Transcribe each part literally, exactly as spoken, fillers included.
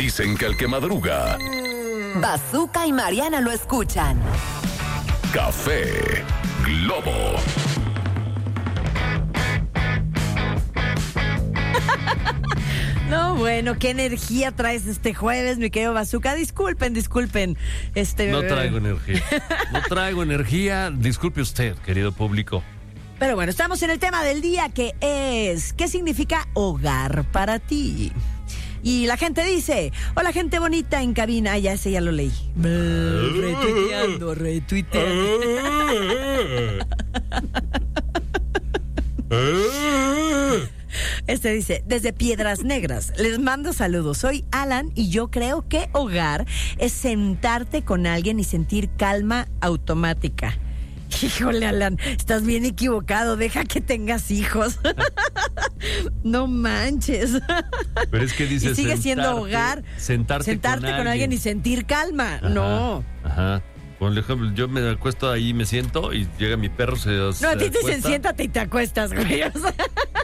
Dicen que el que madruga... Bazooka y Mariana lo escuchan. Café Globo. No, bueno, qué energía traes este jueves, mi querido Bazooka. Disculpen, disculpen. Este, No traigo energía. No traigo energía. Disculpe usted, querido público. Pero bueno, estamos en el tema del día, que es ¿qué significa hogar para ti? Y la gente dice, hola gente bonita en cabina. Ya ese ya lo leí. Retuiteando, retuiteando. Este dice, desde Piedras Negras, les mando saludos. Soy Alan y yo creo que hogar es sentarte con alguien y sentir calma automática. Híjole, Alan, estás bien equivocado. Deja que tengas hijos. No manches. Pero es que dice y sigue sentarte, siendo hogar. Sentarte, sentarte con, con alguien. alguien y sentir calma. Ajá, no. Ajá. Por ejemplo, yo me acuesto ahí, me siento y llega mi perro, se No, se a ti te dicen acuesta, siéntate y te acuestas, güey. O sea.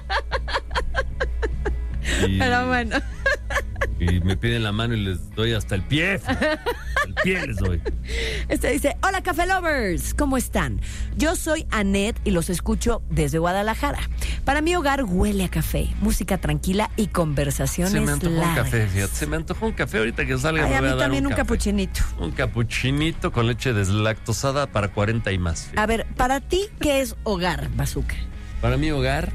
y, Pero bueno. Y me piden la mano y les doy hasta el pie. El pie les doy. Este dice, hola Café Lovers, ¿cómo están? Yo soy Anet y los escucho desde Guadalajara. Para mi hogar huele a café, música tranquila y conversaciones Se me antojó largas. un café, fíjate. Se me antojó un café ahorita que salga. Ay, me a voy mí a dar también un, café. capuchinito. Un capuchinito con leche deslactosada para cuarenta y más. Fíjate. A ver, para ti, ¿qué es hogar, Bazooka? Para mi hogar,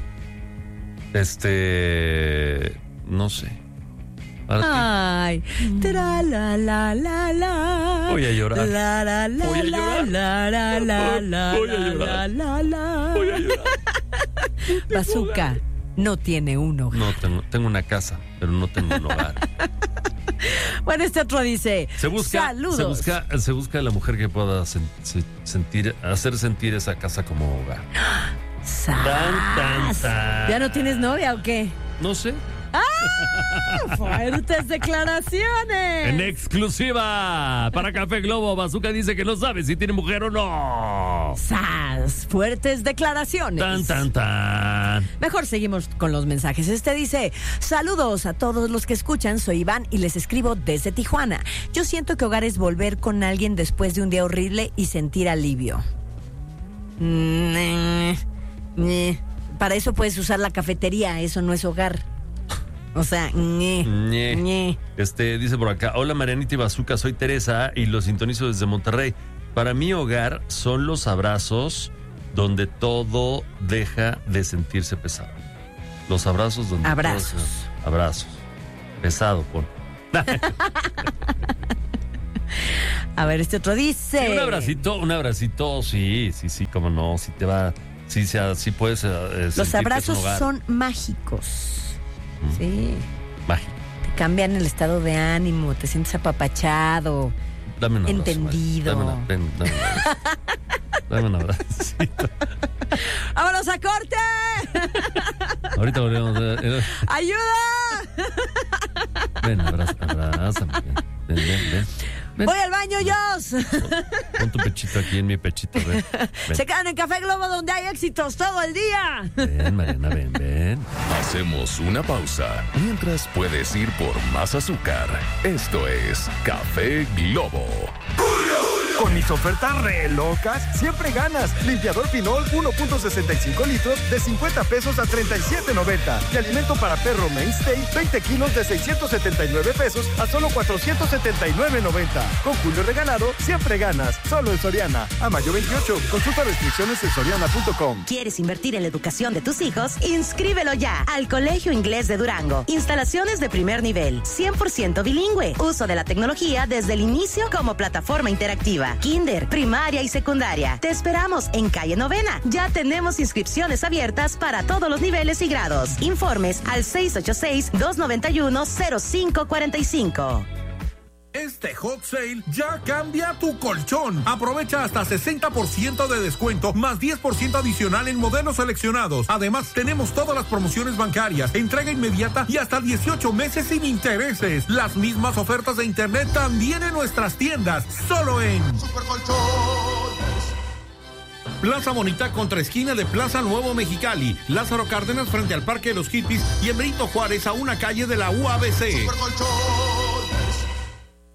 este... no sé. Para ti. Ay, tra la la la la. Voy a llorar. La la la Voy a llorar. la la la la Voy a la llorar. la la. Voy a llorar. Bazooka no tiene un hogar. No, tengo, tengo una casa, pero no tengo un hogar. Bueno, este otro dice, Se busca, saludos. se busca, se busca la mujer que pueda sen- se- sentir, hacer sentir esa casa como hogar. ¡Sas! Tan, tan, tan. ¿Ya no tienes novia o qué? No sé. ¡Fuertes declaraciones! En exclusiva para Café Globo, Bazooka dice que no sabe si tiene mujer o no. ¡Sas! Fuertes declaraciones. Tan, tan, tan. Mejor seguimos con los mensajes. Este dice, saludos a todos los que escuchan, soy Iván y les escribo desde Tijuana. Yo siento que hogar es volver con alguien después de un día horrible y sentir alivio. Mm, eh, eh. Para eso puedes usar la cafetería, eso no es hogar. O sea, ñe, Ñe. ñe. Este dice por acá, hola Marianita y Bazooka, soy Teresa y los sintonizo desde Monterrey. Para mi hogar son los abrazos donde todo deja de sentirse pesado. Los abrazos donde Abrazos. todo se- abrazos. Pesado, pon. A ver, este otro dice. Sí, un abracito, un abracito, sí, sí, sí, cómo no, si te va, sí, sea, sí puedes. Eh, Los abrazos son mágicos. Mm. Sí. mágicos. Te cambian el estado de ánimo, te sientes apapachado. Dame un abrazo. Entendido. Dame, una, ven, dame un abrazo. Dame un abracito. ¡Vámonos a corte! Ahorita volvemos. Eh, ¡Ayuda! ven, abraza, abrázame. Ven, ven, ven. ven. Ven. ¡Voy al baño, Jos! Pon tu pechito aquí en mi pechito, ven. Ven, Se quedan en Café Globo donde hay éxitos todo el día. ven Mariana, ven, ven. Hacemos una pausa. Mientras puedes ir por más azúcar. Esto es Café Globo. Con mis ofertas re locas, siempre ganas. Limpiador Pinol uno punto sesenta y cinco litros de cincuenta pesos a treinta y siete noventa. Y alimento para perro Mainstay, veinte kilos de seiscientos setenta y nueve pesos a solo cuatrocientos setenta y nueve noventa. Con Julio Regalado, siempre ganas. Solo en Soriana. A mayo veintiocho. Consulta restricciones en soriana punto com. ¿Quieres invertir en la educación de tus hijos? Inscríbelo ya al Colegio Inglés de Durango. Instalaciones de primer nivel, cien por ciento bilingüe. Uso de la tecnología desde el inicio como plataforma interactiva. Kinder, primaria y secundaria. Te esperamos en calle Novena. Ya tenemos inscripciones abiertas para todos los niveles y grados. Informes al seis ocho seis, dos nueve uno, cero cinco cuatro cinco. Este hot sale ya cambia tu colchón. Aprovecha hasta sesenta por ciento de descuento más diez por ciento adicional en modelos seleccionados. Además, tenemos todas las promociones bancarias, entrega inmediata y hasta dieciocho meses sin intereses. Las mismas ofertas de internet también en nuestras tiendas. Solo en Super Colchones. Plaza Bonita contra esquina de Plaza Nuevo Mexicali. Lázaro Cárdenas frente al Parque de los Hippies y en Benito Juárez a una calle de la U A B C. Super Colchones.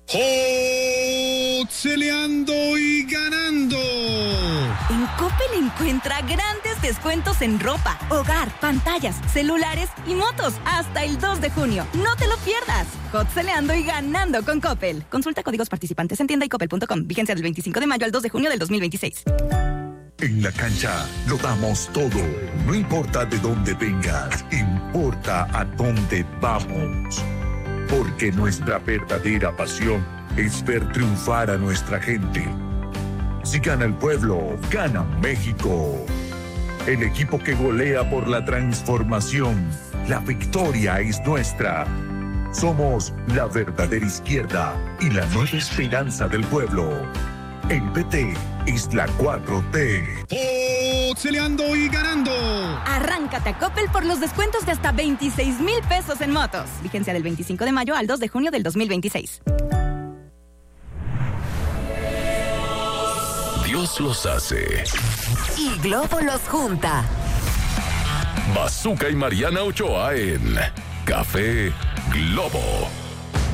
Celeando y ganando. En Coppel encuentra grandes descuentos en ropa, hogar, pantallas, celulares y motos hasta el dos de junio. No te lo pierdas. Celeando y ganando con Coppel. Consulta códigos participantes en tienda y coppel punto com. Vigencia del veinticinco de mayo al dos de junio del dos mil veintiséis. En la cancha lo damos todo. No importa de dónde vengas, importa a dónde vamos. Porque nuestra verdadera pasión es ver triunfar a nuestra gente. Si gana el pueblo, gana México. El equipo que golea por la transformación. La victoria es nuestra. Somos la verdadera izquierda y la nueva esperanza del pueblo. El P T es la cuatro T. Celeando y ganando. Arráncate a Coppel por los descuentos de hasta veintiséis mil pesos en motos. Vigencia del veinticinco de mayo al dos de junio del dos mil veintiséis. Dios los hace. Y Globo los junta. Bazooka y Mariana Ochoa en Café Globo.